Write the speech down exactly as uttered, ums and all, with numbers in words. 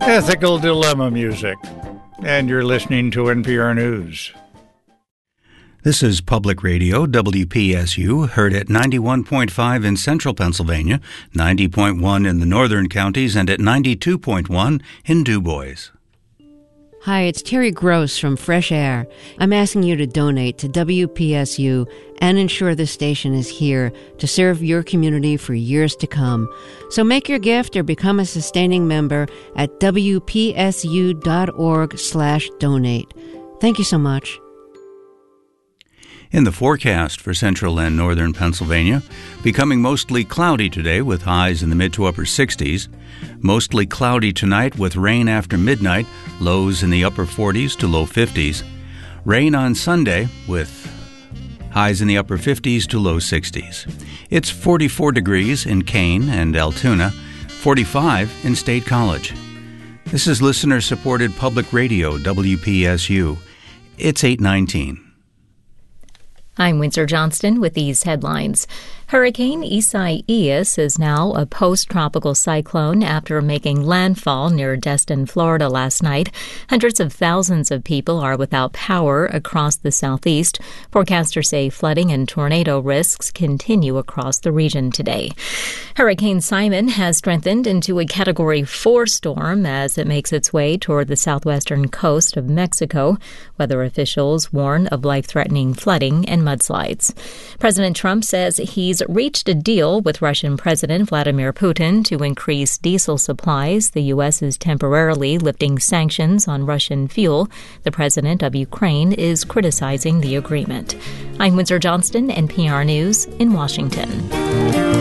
Ethical Dilemma music. And you're listening to N P R News. This is Public Radio, W P S U, heard at ninety-one point five in central Pennsylvania, ninety point one in the northern counties, and at ninety-two point one in Du Bois. Hi, it's Terry Gross from Fresh Air. I'm asking you to donate to W P S U and ensure this station is here to serve your community for years to come. So make your gift or become a sustaining member at W P S U dot org slash donate. Thank you so much. In the forecast for central and northern Pennsylvania, becoming mostly cloudy today with highs in the mid to upper sixties. Mostly cloudy tonight with rain after midnight, lows in the upper forties to low fifties. Rain on Sunday with highs in the upper fifties to low sixties. It's forty-four degrees in Kane and Altoona, forty-five in State College. This is listener-supported public radio, W P S U. It's eight nineteen. I'm Windsor Johnston with these headlines. Hurricane Isaias is now a post-tropical cyclone after making landfall near Destin, Florida last night. Hundreds of thousands of people are without power across the southeast. Forecasters say flooding and tornado risks continue across the region today. Hurricane Simon has strengthened into a Category four storm as it makes its way toward the southwestern coast of Mexico. Weather officials warn of life-threatening flooding and mudslides. President Trump says he's reached a deal with Russian President Vladimir Putin to increase diesel supplies. The U S is temporarily lifting sanctions on Russian fuel. The president of Ukraine is criticizing the agreement. I'm Windsor Johnston, N P R News in Washington.